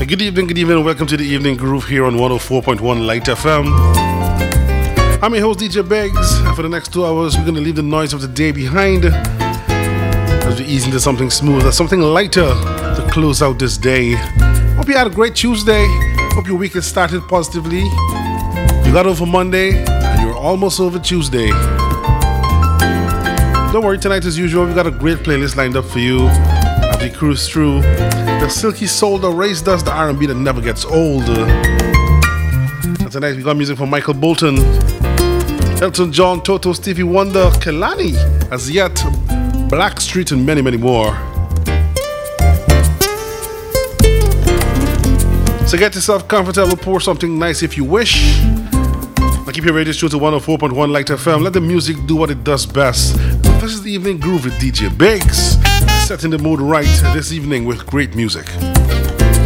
Good evening, and welcome to the Evening Groove here on 104.1 Light FM. I'm your host, DJ Beggs, and for the next 2 hours, we're going to leave the noise of the day behind as we ease into something smoother, something lighter to close out this day. Hope you had a great Tuesday. Hope your week has started positively. You got over Monday, and you're almost over Tuesday. Don't worry, tonight as usual, we've got a great playlist lined up for you as we cruise through the silky soul that raised dust, the R&B that never gets old. And tonight we got music from Michael Bolton, Elton John, Toto, Stevie Wonder, Kehlani, Aziyat, Blackstreet, and many, many more. So get yourself comfortable, pour something nice if you wish. Now keep your radio tuned to 104.1 Light FM. Let the music do what it does best. This is the Evening Groove with DJ Beggs, setting the mood right this evening with great music.